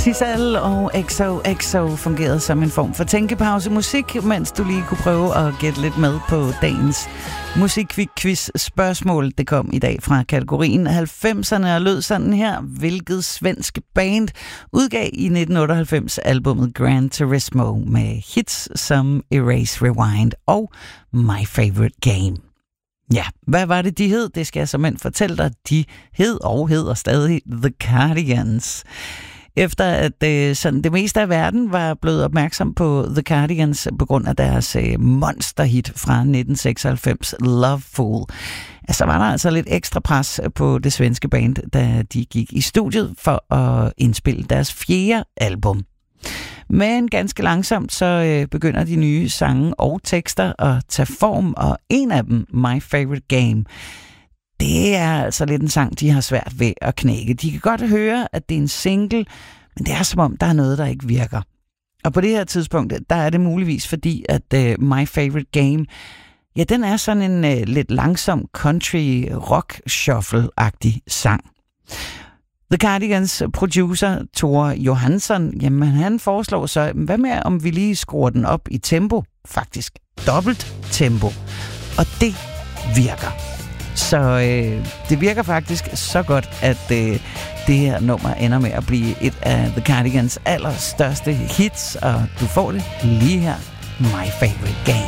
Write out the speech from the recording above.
Giselle og XOXO fungerede som en form for tænkepause musik, mens du lige kunne prøve at gætte lidt med på dagens musikquiz spørgsmål. Det kom i dag fra kategorien 90'erne og lød sådan her. Hvilket svensk band udgav i 1998 albumet Gran Turismo med hits som Erase Rewind og My Favorite Game? Ja, hvad var det, de hed? Det skal jeg såmænd fortælle dig. De hed og hedder stadig The Cardigans. Efter at sådan det meste af verden var blevet opmærksom på The Cardigans på grund af deres monsterhit fra 1996, Love Fool, så var der altså lidt ekstra pres på det svenske band, da de gik i studiet for at indspille deres 4. album. Men ganske langsomt så begynder de nye sange og tekster at tage form, og en af dem, My Favorite Game, det er altså lidt en sang, de har svært ved at knække. De kan godt høre, at det er en single, men det er som om, der er noget, der ikke virker. Og på det her tidspunkt, der er det muligvis fordi, at My Favorite Game, ja, den er sådan en lidt langsom country rock shuffle-agtig sang. The Cardigans producer, Thor Johansson, jamen han foreslår så, hvad med om vi lige skruer den op i tempo, faktisk dobbelt tempo, og det virker. Så det virker faktisk så godt, at det her nummer ender med at blive et af The Cardigans allerstørste hits, og du får det lige her, My Favorite Game.